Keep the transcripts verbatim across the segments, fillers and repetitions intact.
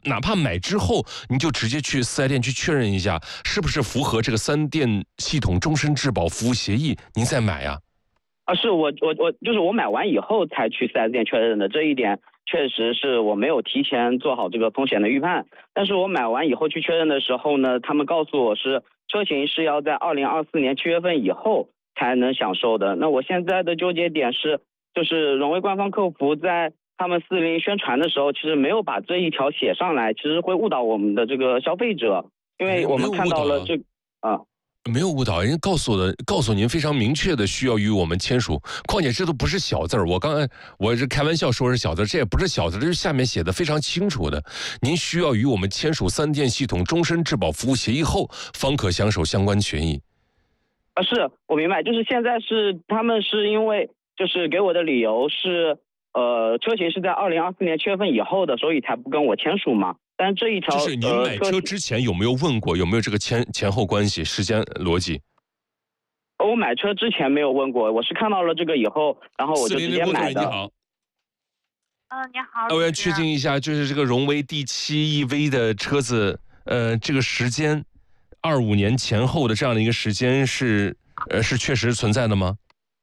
哪怕买之后，你就直接去四 S 店去确认一下，是不是符合这个三电系统终身质保服务协议，您再买呀。 啊，是我我我就是我买完以后才去四 S 店确认的，这一点确实是我没有提前做好这个风险的预判。但是我买完以后去确认的时候呢，他们告诉我是车型是要在二零二四年七月份以后才能享受的。那我现在的纠结点是，就是荣威官方客服在他们四零宣传的时候，其实没有把这一条写上来，其实会误导我们的这个消费者，因为我们看到了这啊。 没有误导，人家告诉我的，告诉您非常明确的需要与我们签署。况且这都不是小字儿，我刚才我是开玩笑说是小字，这也不是小字，这是下面写的非常清楚的。您需要与我们签署三电系统终身质保服务协议后，方可享受相关权益。 啊，是我明白，就是现在是他们是因为就是给我的理由是，呃，车型是在二零二四年七月份以后的，所以才不跟我签署嘛。但这一条， 就是您买车之前有没有问过，有没有这个前前后关系、时间逻辑？ 我买车之前没有问过，我是看到了这个以后，然后我就直接买的。 你好， 嗯、呃，你好。 我要确定一下，就是这个荣威 D 七 E V 的车子，呃，这个时间，二五年前后的这样的一个时间是，呃，是确实存在的吗？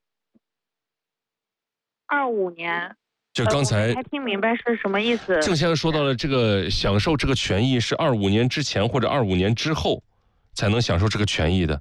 二五年。 就刚才、呃、 还听明白是什么意思？ 郑先生说到了这个享受这个权益是二五年之前或者二五年之后才能享受这个权益的。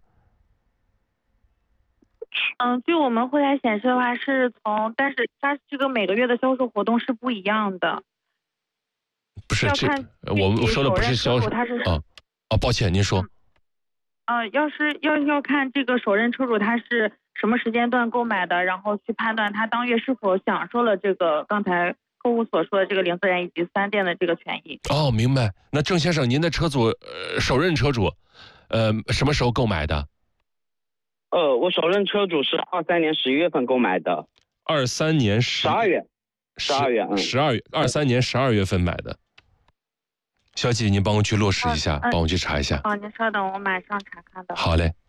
嗯，据我们后台显示的话，是从，但是它这个每个月的销售活动是不一样的。 不是这，我我说的不是销售， 它是啊啊，抱歉，您说。 嗯、呃，要是要要看这个首任车主他是什么时间段购买的，然后去判断他当月是否享受了这个刚才客户所说的这个零责任以及三电的这个权益。 哦，明白。那郑先生，您的车主呃首任车主，呃什么时候购买的？ 呃，我首任车主是二三年十一月份购买的。 二三年十二月，十二月，嗯， 十二月，二三年十二月份买的。小姐，您帮我去落实一下， 嗯、 帮我去查一下。 好，您稍等，我马上查看的。 好嘞。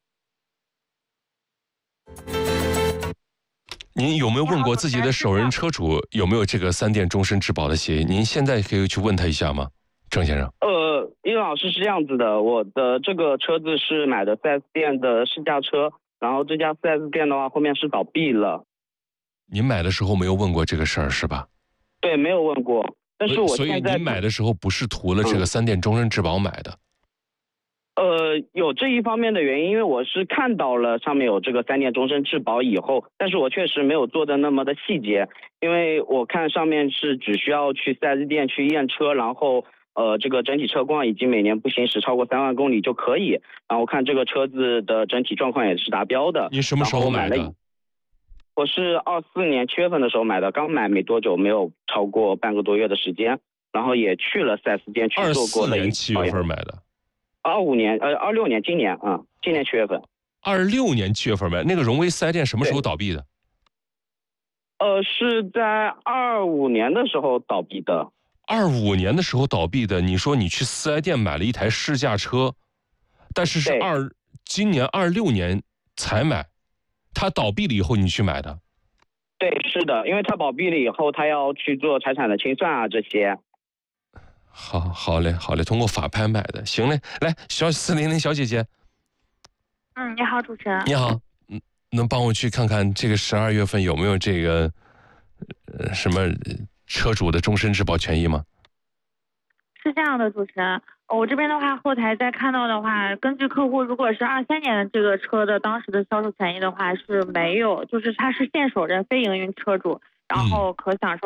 您有没有问过自己的首任车主有没有这个三电终身质保的协议？您现在可以去问他一下吗，郑先生？ 呃，叶老师是这样子的，我的这个车子是买的四 S 店的试驾车，然后这家四 S 店的话后面是倒闭了。 您买的时候没有问过这个事儿是吧？ 对，没有问过。但是我现在， 所以您买的时候不是图了这个三电终身质保买的？ 嗯、呃，有这一方面的原因，因为我是看到了上面有这个三电终身质保以后，但是我确实没有做的那么的细节，因为我看上面是只需要去四 S 店去验车，然后呃这个整体车况以及每年不行驶超过三万公里就可以，然后看这个车子的整体状况也是达标的。 你什么时候买的？ 我是二四年七月份的时候买的，刚买没多久，没有超过半个多月的时间，然后也去了四 S 店去做过了。 二四年七月份买的。 二五年，呃，二六年，今年啊、嗯，今年七月份。 二六年七月份买那个荣威四 S 店什么时候倒闭的？ 呃，是在二五年的时候倒闭的。 二五年的时候倒闭的，你说你去四 S 店买了一台试驾车，但是是二今年二六年才买。他倒闭了以后你去买的？ 对，是的，因为他倒闭了以后，他要去做财产的清算啊这些。 好，好嘞，好嘞，通过法拍买的，行嘞，来，小四零零小姐姐。 嗯，你好，主持人。 你好，嗯，能帮我去看看这个十二月份有没有这个呃什么车主的终身质保权益吗？ 是这样的，主持人。我这边的话，后台在看到的话，根据客户如果是二三年的这个车的当时的销售权益的话是没有，就是他是现首任非营运车主，然后可享受。